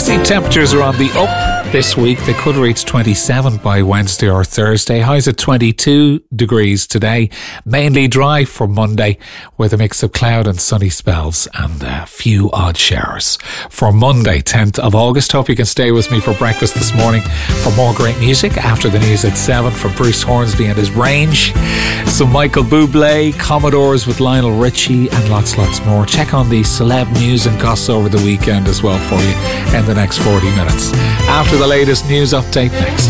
see temperatures are on the up this week. They could reach 27 by Wednesday or Thursday. Highs at 22 degrees today. Mainly dry for Monday with a mix of cloud and sunny spells and a few odd showers. For Monday, 10th of August. Hope you can stay with me for breakfast this morning for more great music after the news at 7 from Bruce Hornsby and his Range. Some Michael Bublé, Commodores with Lionel Richie and lots more. Check on the celeb news and goss over the weekend as well for you in the next 40 minutes. After the latest news update next.